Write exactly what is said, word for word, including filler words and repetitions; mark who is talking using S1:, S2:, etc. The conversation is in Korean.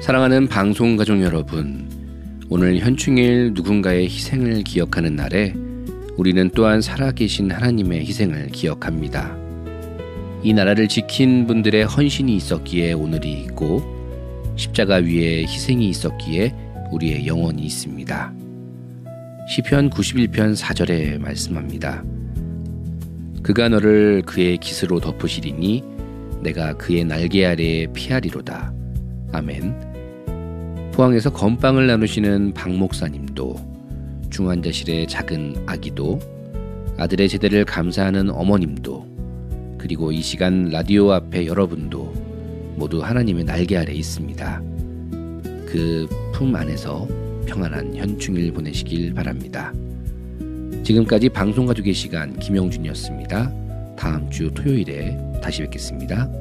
S1: 사랑하는 방송가족 여러분, 오늘 현충일 누군가의 희생을 기억하는 날에 우리는 또한 살아계신 하나님의 희생을 기억합니다. 이 나라를 지킨 분들의 헌신이 있었기에 오늘이 있고, 십자가 위에 희생이 있었기에 우리의 영혼이 있습니다. 시편 구십일 편 사 절에 말씀합니다. 그가 너를 그의 깃으로 덮으시리니 내가 그의 날개 아래에 피하리로다. 아멘. 포항에서 건빵을 나누시는 박 목사님도, 중환자실의 작은 아기도, 아들의 제대를 감사하는 어머님도, 그리고 이 시간 라디오 앞에 여러분도 모두 하나님의 날개 아래 있습니다. 그 품 안에서 평안한 현충일 보내시길 바랍니다. 지금까지 방송가족의 시간 김영준이었습니다. 다음 주 토요일에 다시 뵙겠습니다.